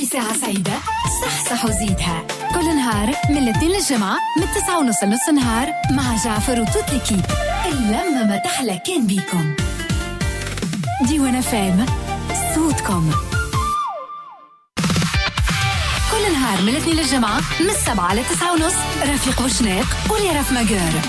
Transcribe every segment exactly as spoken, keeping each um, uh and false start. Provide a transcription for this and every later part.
ساعة سعيدة صح وزيدها كل نهار من الاثنين للجمعة من تسعة ونص لنص نهار مع جعفر وتوت الكيب. اللمة ما تحلى كان بيكم. ديوان فام صوتكم كل نهار من الاثنين للجمعة من السبعة لتسعة ونص. رفيق وشناق وليرف مجار.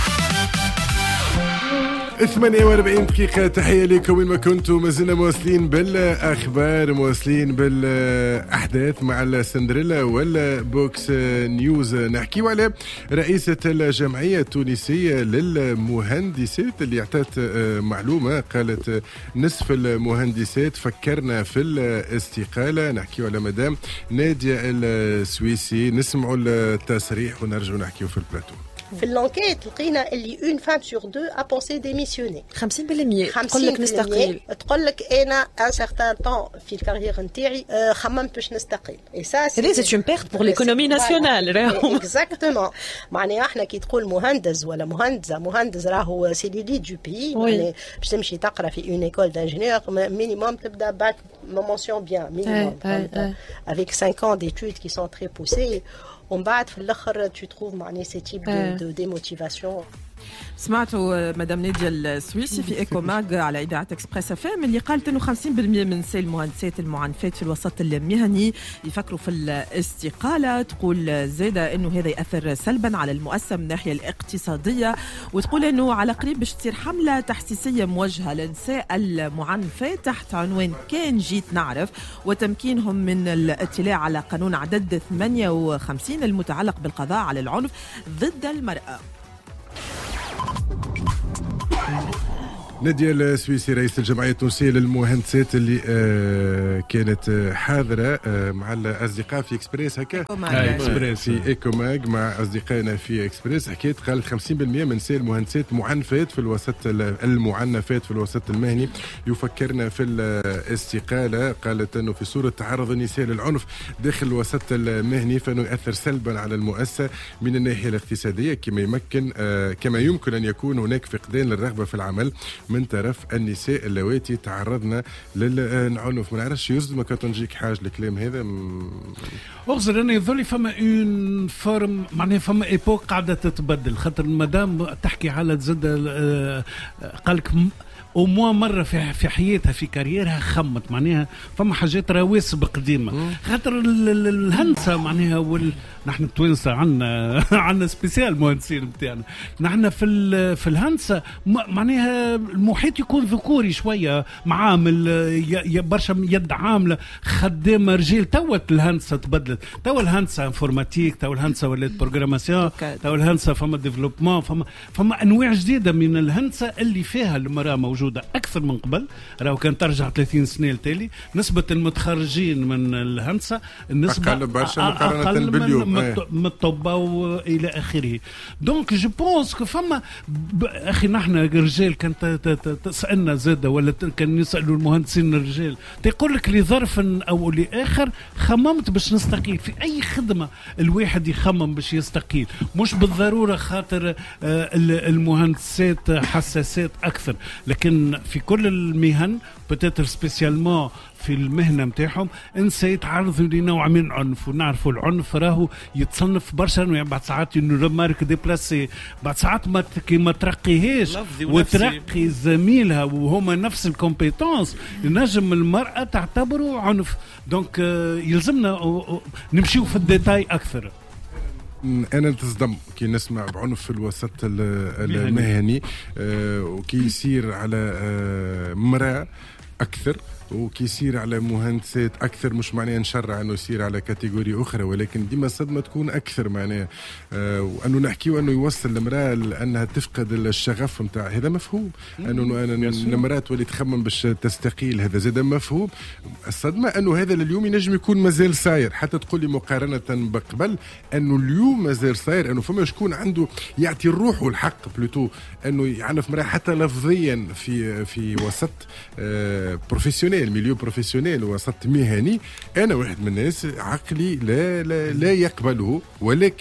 ثمانية وأربعين دقيقة. تحية لكم وين ما كنتوا. ما زلنا مواصلين بالأخبار، مواصلين بالأحداث مع السندريلا ولا بوكس نيوز. نحكيو على رئيسة الجمعية التونسية للمهندسات اللي اعطت معلومة، قالت نصف المهندسات فكرنا في الاستقالة. نحكيو على مدام نادية السويسي. نسمعوا التصريح ونرجع نحكيو في البلاتو. في اللانكيت لقينا اللي اون فام سور دو ا بونسي ديميسيوني. خمسين بالمية تقول لك نستقيل. تقول لك انا ان سيغتان طون في الكارير نتاعي خممت باش نستقيل. اي سا سي سي اون بيرت بور ليكونومي ناسيونال. راهو اكزاكتومون. معناها احنا كي تقول مهندس ولا مهندسه، مهندس راهو سي ليليت دو بي. يعني باش تمشي تقرا في اون ايكول دانجينيور مينيموم تبدا باك mention bien minimum avec cinq ans d'études qui sont très poussées. ومن بعد في الاخر tu trouves معني ces types de, de démotivation. سمعتوا مدام نادية السويسي في إيكو ماغ على إذاعة إكسبريس اف ام اللي قالت إنه خمسين بالمية من نساء المهندسات المعنفات في الوسط المهني يفكروا في الاستقالة. تقول زادة إنه هذا يأثر سلبا على المؤسسة من الناحية الاقتصادية، وتقول إنه على قريب باش تصير حملة تحسيسية موجهة لنساء المعنفات تحت عنوان كان جيت نعرف، وتمكينهم من الاطلاع على قانون عدد ثمانية وخمسين المتعلق بالقضاء على العنف ضد المرأة. نادية السويسي رئيس الجمعية التونسية للمهندسات اللي آه كانت حاضرة آه مع الأصدقاء في إكسبريس هكا في إيكو ماغ مع أصدقائنا في إكسبريس. حكيت قالت خمسين بالمية من نساء المهندسات معنفات في الوسط المعنفات في الوسط المهني يفكرنا في الاستقالة. قالت أنه في صورة تعرض النساء للعنف داخل الوسط المهني فإنه يأثر سلبا على المؤسسة من الناحية الاقتصادية، كما يمكن آه كما يمكن أن يكون هناك فقدان للرغبة في العمل من طرف النساء اللواتي تعرضنا للعنف. ما نعرفش يزد ما كانت نجيك حاجه الكلام هذا أغزر أنا يظل فما اون فورم معناها فما ايبوك قاعده تتبدل. خاطر المدام تحكي على زد قالك او مو مره في في حياتها في كاريرها خمت معناها فما حاجات رواسب قديمه. خاطر الهندسه معناها وال... نحن التوانسه عندنا عندنا سبيسيال مهندسين بتاعنا. نحن في في الهندسه معناها المحيط يكون ذكوري شويه، معامل برشا يد عامله خدامه رجال. توت الهندسه تبدلت، تو الهندسه انفورماتيك، تو الهندسه ولات بروغراماسيون، تو الهندسه فما ديفلوبمون، فما فما انواع جديده من الهندسه اللي فيها المراه موجوده اكثر من قبل. راهو كان ترجع ثلاثين سنه لتالي نسبه المتخرجين من الهندسه النسبه اقل برشا مقارنه باليوم من الطب والى اخره. دونك جو بونس كو فما اخي نحن رجال كانت تسالنا زاده ولا كان يسالوا المهندسين الرجال تقول لك لظرف او لاخر خممت باش نستقيل. في اي خدمه الواحد يخمم باش يستقيل، مش بالضروره خاطر المهندسات حساسات اكثر، لكن في كل المهن بتاتر سبيسيالمون في المهنه نتاعهم انسى يتعرضوا لنوع من العنف. ونعرفوا العنف راهو يتصنف برشا يعني بعد ساعات انه رمارك ديبلاسي، بعد ساعات ما ما ترقيهاش وترقي زميلها وهما نفس الكومبيتونس ينجم المراه تعتبره عنف. دونك يلزمنا نمشيو في الديتاي اكثر. أنا نتصدم كي نسمع بعنف في الوسط المهني آه وكي يصير على آه مرأة أكثر وكي يصير على مهندسات أكثر. مش معناه نشرع أنه يصير على كاتيجوري أخرى، ولكن ديما الصدمة تكون أكثر معناه آه وأنه نحكيه أنه يوصل المرأة لأنها تفقد الشغف متاع. هذا مفهوم أنه المرأة تولي تخمم باش تستقيل، هذا زاد مفهوم. الصدمة أنه هذا اليوم ينجم يكون مازال صاير. حتى تقول لي مقارنة بقبل أنه اليوم مازال صاير أنه فما شكون عنده يعطي الروح والحق بلوتو أنه يعنف مرأة حتى لفظيا في في وسط آه بروفيسيونيل ميليو بروفيسيونيل وسط مهني. أنا واحد من الناس عقلي لا لا, لا يقبله، ولكن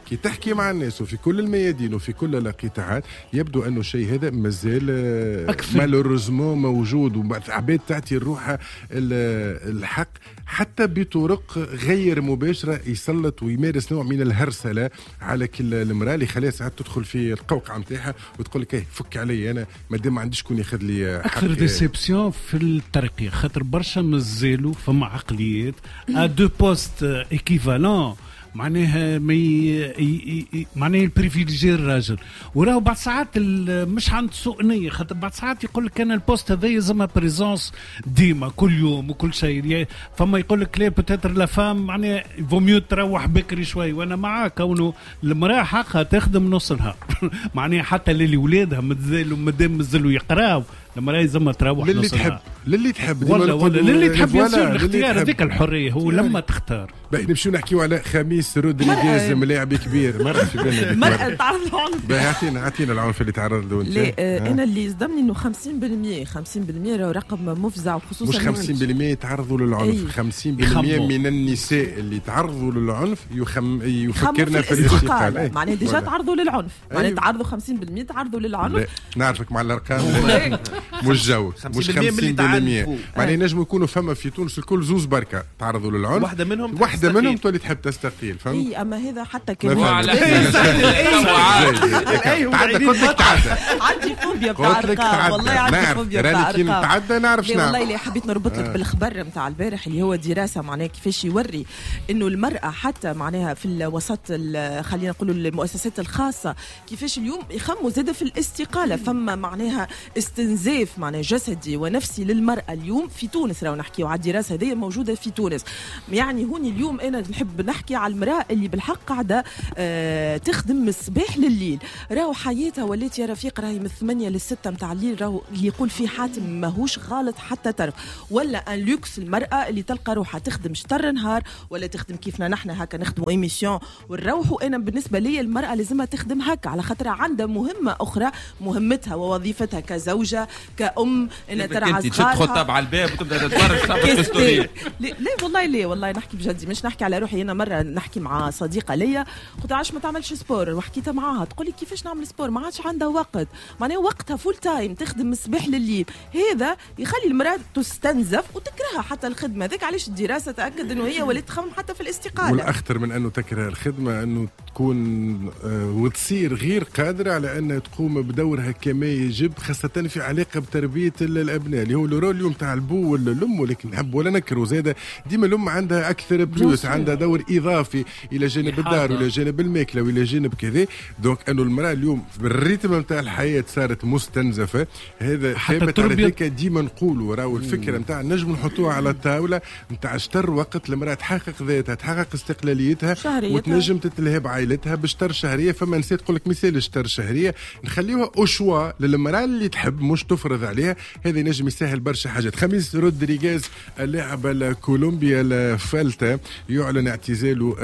كي تحكي مع الناس وفي كل الميادين وفي كل القطاعات يبدو انه الشيء هذا مازال مالوريزمون موجود، وعباد تعطي روحها الحق حتى بطرق غير مباشره يسلط ويمارس نوع من الهرسله على كل المراه اللي خلاص ساعات تدخل في القوقعه نتاعها وتقول لك فك علي انا مادام ما عنديش شكون ياخذ لي حق. اكثر ديسيبسيون في الترقيه خاطر برشا مازالوا فما عقليات ا دو بوست ايكيفالون معناها مي معناها البريفيليجي الراجل، وراه بعض ساعات مش عند سوء نيه خاطر بعض ساعات يقول لك انا البوست هذا يلزمها بريزونس ديما كل يوم وكل شيء، فما يقول لك لا بتاتر لا فام معناها فوميو تروح بكري شوي، وانا معاه كونه المراه حقها تخدم نص نهار معناها حتى للي ولادها مازالوا مادام مازالوا يقراو المراه يلزمها تروح للي نص تحب نهار. للي تحب ولا ولا للي تحب يصير الاختيار هذيك الحريه هو لما تختار. باهي نمشيو نحكيو على خميس رودريغيز ملاعب كبير مرة في بالنا مرأة تعرض للعنف. باهي اعطينا اعطينا العنف اللي تعرض له انت. لا آه انا اللي يصدمني انه خمسين بالمية خمسين بالمية راه رقم مفزع، وخصوصا مش خمسين بالمية يتعرضوا للعنف، خمسين بالمية من النساء اللي تعرضوا للعنف يخم يفكرنا في الاستقالة. معناها ديجا تعرضوا للعنف، معناها تعرضوا خمسين بالمية تعرضوا للعنف. نعرفك مع الارقام مش جوك مش خمسين بالمية معناها ينجموا يكونوا فما في تونس الكل زوز بركه تعرضوا للعنف، واحده منهم واحده منهم تولي تحب تستقيل فهمت. اي اما هذا حتى كان عندي فوبيا بتاع الارقام والله، عندي فوبيا بتاع الارقام تعدى نعرف شنو والله. اللي حبيت نربط لك بالخبر نتاع البارح اللي هو دراسه معناها كيفاش يوري انه المراه حتى معناها في الوسط خلينا نقولوا المؤسسات الخاصه كيفاش اليوم يخموا زاد في الاستقاله، فما معناها استنزاف معناها جسدي ونفسي للمراه اليوم في تونس. راهو نحكيو على الدراسه هذه موجوده في تونس، يعني هوني اليوم انا نحب نحكي على المراه اللي بالحق قاعده آه تخدم من الصباح لليل، راهو حياتها ولات يا رفيق راهي من ثمانية للستة متاع الليل، راهو اللي يقول فيه حاتم ماهوش غلط حتى طرف، ولا ان لوكس المراه اللي تلقى روحها تخدم شطر نهار ولا تخدم كيفنا نحن هكا نخدموا ايميسيون ونروحوا. انا بالنسبه لي المراه لازمها تخدم هكا على خاطر عندها مهمه اخرى، مهمتها ووظيفتها كزوجه كأم ان ترعى صغارها. تدخل تتخطب على الباب وتبدا تتفرج في الستوري. لا والله ليه والله نحكي بجدي مش نحكي على روحي. انا مره نحكي مع صديقه ليا قلت علاش ما تعملش سبور، وحكيتها معاها تقول لي كيفاش نعمل سبور، ما عادش عندها وقت، معناها وقتها فول تايم تخدم من الصباح لليل، هذا يخلي المراه تستنزف وتكرهها حتى الخدمه. ذاك علاش الدراسه تاكد انه هي ولات تخمم حتى في الاستقاله. والاخطر من انه تكره الخدمه انه تكون آه وتصير غير قادره على انها تقوم بدورها كما يجب، خاصه في علاقه بتربيه الابناء اللي هو الرول اليوم تاع البو ولا الام. ولكن نحب ولا نكروا زاده ديما الام عندها اكثر بلوس، عندها دور اضافي الى جانب الدار والى جانب الماكله والى جانب كذا. دونك انه المراه اليوم بالريتم نتاع الحياه صارت مستنزفه. هذا ثابت على ذلك ديما نقولوا راهو الفكره نتاع نجم نحطوها على الطاوله نتاع شتر وقت المراه تحقق ذاتها تحقق استقلاليتها وتنجم تتلهي بعائلتها بشتر شهريه. فما نسيت تقول لك مثال شتر شهريه نخليوها اوشوا للمراه اللي تحب مش تفرض عليها. هذا ينجم يسهل برشا حاجات. خميس رودريغيز اللاعب الكولومبيا الفالتا يعلن اعتزاله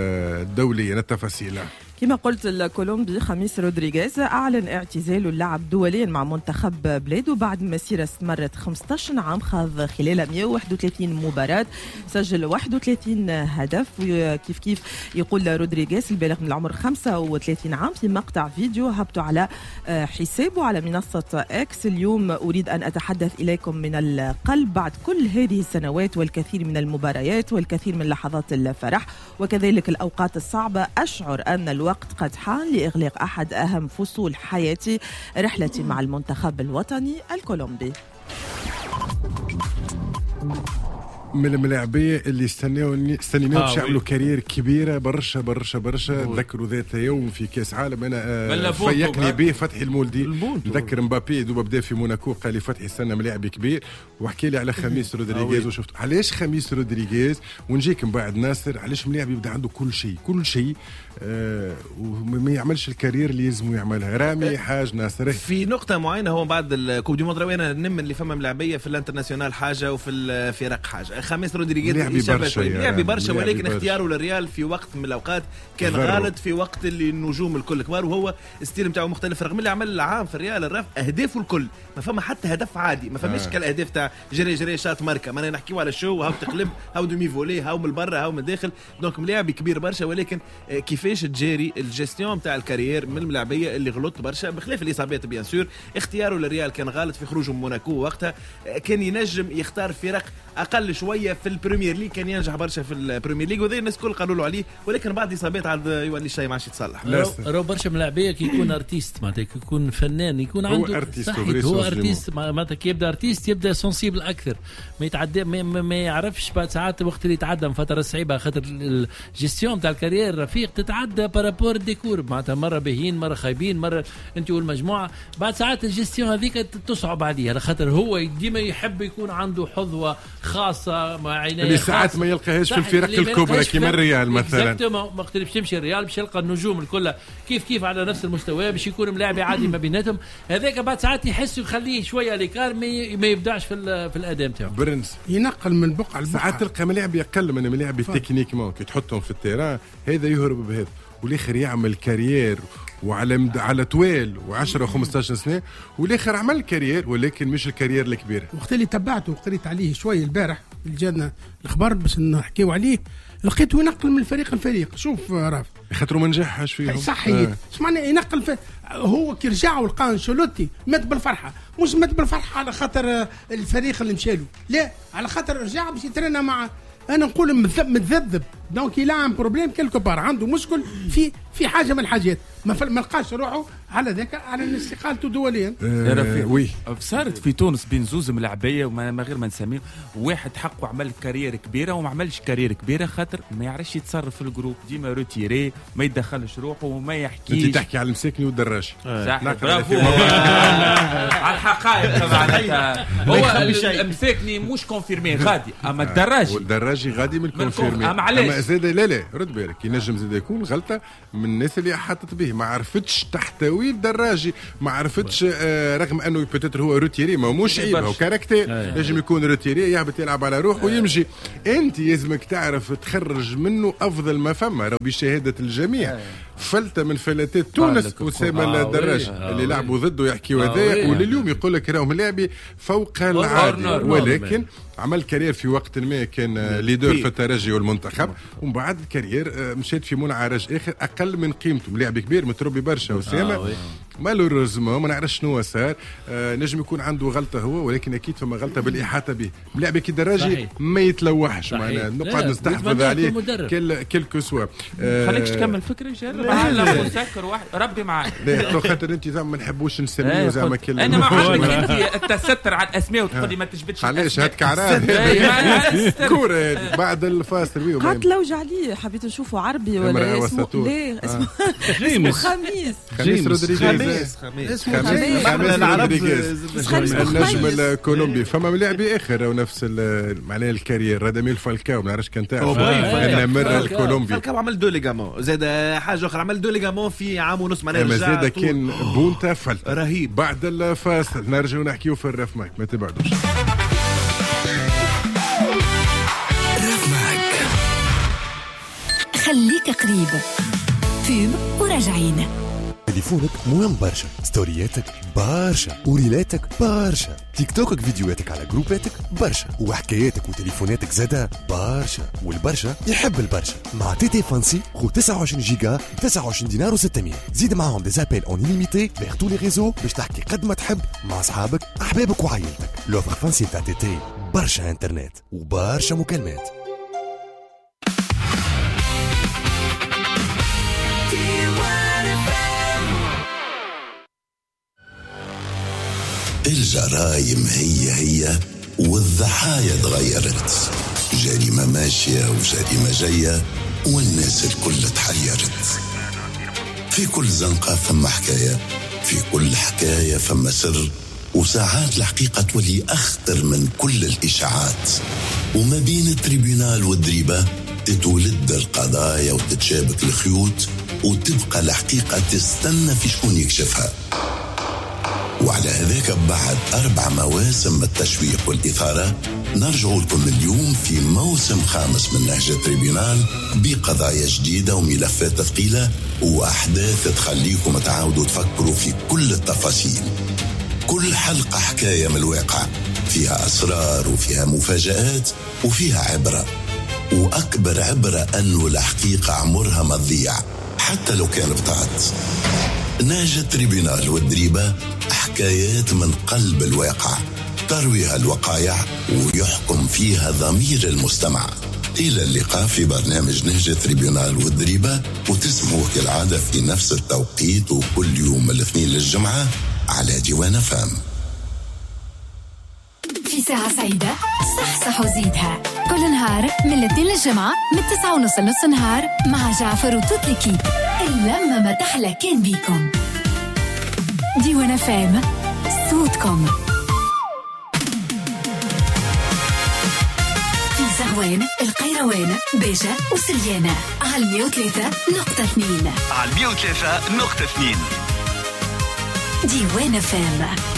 دوليا. التفاصيل كما قلت الكولومبي خميس رودريغيز أعلن اعتزاله اللعب دوليا مع منتخب بلاده بعد مسيرة استمرت خمسة عشر عام، خاض خلالها مئة وواحد وثلاثين مباراة، سجل واحد وثلاثين هدف. وكيف كيف يقول رودريغيز البالغ من العمر خمسة وثلاثين عام في مقطع فيديو هبطوا على حسابه على منصة اكس: اليوم أريد أن أتحدث إليكم من القلب بعد كل هذه السنوات والكثير من المباريات والكثير من لحظات الفرح وكذلك الأوقات الصعبة، أشعر أن الوقت قد حان لإغلاق أحد أهم فصول حياتي، رحلتي مع المنتخب الوطني الكولومبي. من الملاعبيه اللي استناوني استنيناو باش يعملوا كارير كبيره برشا برشا برشا. ذكروا ذات يوم في كاس عالم انا فيقني به فتحي المولدي. نذكر مبابي دوبا بدا في موناكو قال لي فتحي استنى ملاعب كبير، وحكي لي على خميس رودريغيز وشفت علاش خميس رودريغيز. ونجيك من بعد ناصر علاش ملاعب يبدا عنده كل شيء كل شيء آه وما يعملش الكارير اللي لازم يعملها. رامي حاج ناصر في نقطه معينه هو بعد الكوب دي موند انا نمن اللي فما ملاعبيه في الانترناسيونال حاجه وفي الفرق حاجه. خميس رودريغيز لعب برشا ولكن اختياره للريال في وقت من الاوقات كان غلط في وقت اللي النجوم الكل كبار وهو الستيل نتاعو مختلف رغم اللي عمل العام في الريال الرف اهدافه الكل ما فما حتى هدف عادي ما فماش آه. كالاهداف تاع جري جري شات ماركه ما نحكيو على الشو هاو تقلب هاو دومي فولي هاو من برا هاو من داخل دونك ملاعب كبير برشا ولكن كيفاش تجاري الجيستيون تاع الكارير من الملاعبيه اللي غلط برشا بخلاف الاصابات بيان سور اختياره للريال كان غلط في خروجه من موناكو وقتها كان ينجم يختار فرق اقل شويه في البريمير ليج كان ينجح برشا في البريمير ليج وذي الناس كل قالوا له عليه ولكن بعد اصابات عاد يولي الشيء ما عادش يتصلح راهو برشا ملاعبيه كي يكون ارتيست معناتها يكون فنان يكون عنده صحيح هو ارتيست معناتها كي يبدا ارتيست يبدا سنسيبل اكثر ما يتعدى ما, ما يعرفش بعد ساعات وقت اللي يتعدى من فتره صعيبه خاطر الجيستيون تاع الكارير رفيق تتعدى بارابور الديكور معناتها مره باهيين مره خايبين مره انت والمجموعه بعد ساعات الجيستيون هذيك تصعب عليه على خاطر هو ديما يحب يكون عنده حظوه خاصه مع عنايه اللي ساعات ما يلقاهاش في الفرق الكبرى كيما الريال مثلا ما اختلفش تمشي الريال باش يلقى النجوم الكل كيف كيف على نفس المستوى باش يكون ملاعب عادي ما بيناتهم هذاك بعد ساعات يحس يخليه شويه ليكار ما يبدعش في في الاداء نتاعو برنس ينقل من بقعه لبقعه ساعات تلقى ملاعب يقل من ملاعب تكنيكمون كي تحطهم في التيران هذا يهرب بهذا والاخر يعمل كارير وعلى مد... على طوال وعشرة وخمستاشر سنه والاخر عمل كارير ولكن مش الكارير الكبير. وقت اللي تبعته وقريت عليه شويه البارح اللي جانا الاخبار باش نحكيو عليه لقيته ينقل من الفريق الفريق. شوف راف خاطر ما نجحش فيهم صحيح اش معنى ينقل في... هو كي رجع ولقى انشيلوتي مات بالفرحه مش مات بالفرحه على خاطر الفريق اللي مشالو لا على خاطر رجع باش يترينا مع انا نقول متذبذب دونك يلا عن بروبليم كيلكو بار عنده مشكل في في حاجه من الحاجات ما ما لقاش روحه على ذاك على استقالته دوليا. آه وي صارت في تونس بين زوز ملاعبيه وما غير ما نسميه واحد حقه عمل كارير كبيره وما عملش كارير كبيره خاطر ما يعرفش يتصرف في الجروب ديما روتيري ما يدخلش روحه وما يحكيش. انت تحكي على المساكني والدراجي صح برافو على الحقائق معناتها هو المساكني مش كونفيرمي غادي اما الدراجي والدراجي غادي من كونفيرمي اما زاد لا لا رد بالك ينجم زاد يكون غلطه من الناس اللي حطت به ما عرفتش تحتوي الدراجي ما عرفتش آه رغم انه بيتيتر هو روتيري ما موش عيب هو كاركتير لازم يكون روتيري يهبط يلعب على روحه ويمشي. انت لازمك تعرف تخرج منه افضل ما فما بشهاده الجميع. فلتة من فلتات تونس أسامة الدراجي اللي لعبوا ضده يحكيوا هذايا ولليوم يقول لك راهم لاعبي فوق العادي ولكن عمل كارير في وقت ما كان ليدر في الترجي والمنتخب ومن بعد كارير مشيت في منعرج اخر اقل من قيمته. لاعب كبير متربي برشا أسامة مالوريزمون ما نعرفش شنو صار. آه نجم يكون عنده غلطه هو ولكن اكيد فما غلطه بالاحاطه به. لاعب كي دراجي ما يتلوحش معناها نقعد نستحفظ عليه كل كل سوا. آه خليكش تكمل فكري جرب على مسكر واحد ربي معاك. لا خاطر انت زعما ما نحبوش نسميه زعما كلمه انا ما عجبك انت تستر على الاسماء وتقول لي ما تجبدش علاش هاد كعران كوره بعد الفاصل قعدت لوجع عليه حبيت نشوفه عربي ولا اسمه لا اسمه خميس خميس رودريغيز خميس خميس رودريغيز النجم الكولومبي. فما لاعبي اخر ونفس معناه الكارير راداميل فالكاو ما نعرفش كان تعرف النمر الكولومبي. فالكاو عمل دو ليغامون زاد حاجه اخرى عمل دو ليغامون في عام ونص معناه رجع زاد كان بونتا فلت رهيب. بعد الفاصل نرجعوا نحكيو في الرف ماك ما تبعدوش. خليك قريب فيلم وراجعين. تليفونك مهم برشا، ستورياتك برشا، وريلاتك برشا، تيك توكك فيديوهاتك على جروباتك برشا، وحكاياتك وتليفوناتك زادا برشا، والبرشا يحب البرشا. مع تي تي فانسي خو تسعة وعشرين جيجا ب تسعة وعشرين دينار وستمية. زيد معاهم دي زابيل اون ليميتي فيغ تو لي ريزو باش تحكي قد ما تحب مع اصحابك احبابك وعائلتك. لوفر فانسي تاع تي تي برشا انترنت وبرشا مكالمات. الجرايم هي هي والضحايا تغيرت، جريمة ماشية وجريمة جاية والناس الكل تحيرت. في كل زنقة فما حكاية، في كل حكاية فما سر، وساعات الحقيقة تولي أخطر من كل الإشاعات. وما بين التريبيونال والدريبة تتولد القضايا وتتشابك الخيوط، وتبقى الحقيقة تستنى في شكون يكشفها. وعلى هذاك بعد أربع مواسم من التشويق والإثارة نرجع لكم اليوم في موسم خامس من نهج تريبيونال بقضايا جديدة وملفات ثقيلة وأحداث تخليكم تعاودوا تفكروا في كل التفاصيل. كل حلقة حكاية من الواقع، فيها أسرار وفيها مفاجآت وفيها عبرة، وأكبر عبرة أنه الحقيقة عمرها ما تضيع حتى لو كان بطاط. نهج التريبيونال والدريبة حكايات من قلب الواقع ترويها الوقايع ويحكم فيها ضمير المستمع. إلى اللقاء في برنامج نهج التريبيونال والدريبة، وتسمعوه كالعادة في نفس التوقيت وكل يوم الاثنين للجمعة على ديوان فام. في ساعة سعيدة صحصح وزيدها كل نهار من الاثنين للجمعة من تسعة ونص لنص نهار مع جعفر وتوتليكي. اللمة ما تحلى كان بيكم. ديوان فام صوتكم. في زغوان القيروان باشا وسليانة على مية وثلاثة نقطة اثنين على مية وثلاثة نقطة اثنين ديوان فام.